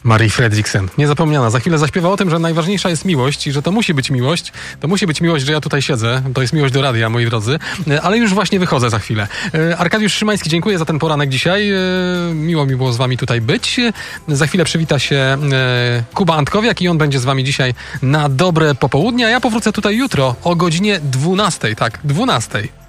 Marii Fredriksen, niezapomniana. Za chwilę zaśpiewa o tym, że najważniejsza jest miłość i że to musi być miłość. To musi być miłość, że ja tutaj siedzę. To jest miłość do radia, moi drodzy. Ale już właśnie wychodzę za chwilę. Arkadiusz Szymański, dziękuję za ten poranek dzisiaj. Miło mi było z wami tutaj być. Za chwilę przywita się Kuba Antkowiak i on będzie z wami dzisiaj na dobre popołudnie. A ja powrócę tutaj jutro o godzinie 12. Tak, 12.